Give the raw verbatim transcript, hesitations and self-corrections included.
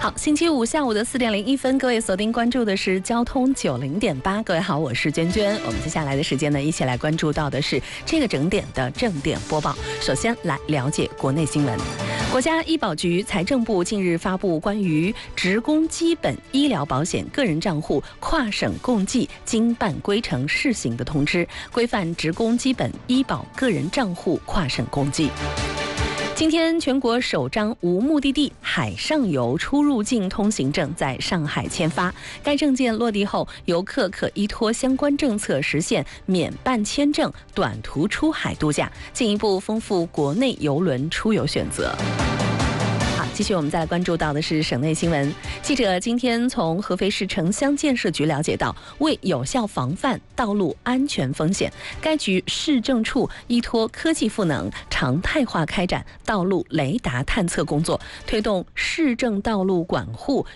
好，星期五下午的四点零一分，各位锁定关注的是交通九零点八。各位好，我是娟娟。我们接下来的时间呢，一起来关注到的是这个整点的正点播报。首先来了解国内新闻。国家医保局、财政部近日发布关于职工基本医疗保险个人账户跨省共计经办规程试行的通知，规范职工基本医保个人账户跨省共计。今天，全国首张无目的地海上游出入境通行证在上海签发。该证件落地后，游客可依托相关政策实现免办签证、短途出海度假，进一步丰富国内邮轮出游选择。继续，我们再来关注到的是省内新闻。记者今天从合肥市城乡建设局了解到，为有效防范道路安全风险，该局市政处依托科技赋能，常态化开展道路雷达探测工作，推动市政道路管护